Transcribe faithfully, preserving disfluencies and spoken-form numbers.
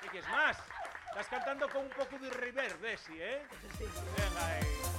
quieres más. Estás cantando con un poco de reverb, Desi, ¿eh? Sí. Venga ahí.